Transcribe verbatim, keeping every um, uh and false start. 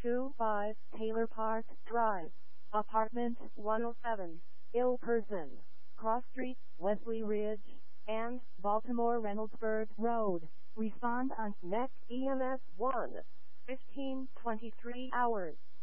two five Taylor Park Drive, Apartment one oh seven, Ill Person, Cross Street, Wesley Ridge, and Baltimore Reynoldsburg Road. Respond on next E M S one, fifteen twenty-three hours.